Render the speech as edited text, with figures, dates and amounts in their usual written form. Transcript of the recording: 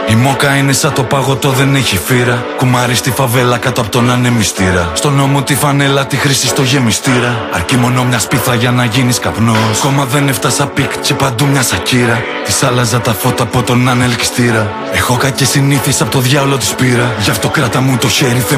Η μόκα είναι σαν το παγωτό, δεν έχει φύρα. Κουμάρι στη φαβέλα κάτω από τον ανεμιστήρα. Στον νόμο τη φανέλα τη χρήση στο γεμιστήρα. Αρκεί μόνο μια σπίθα για να γίνεις καπνός. Κόμμα δεν έφτασα πικ και παντού μια σακύρα. Της άλλαζα τα φώτα από τον ανελκυστήρα. Έχω κακές συνήθειες από το διάολο της πήρα. Γι' αυτό κράτα μου το χέρι,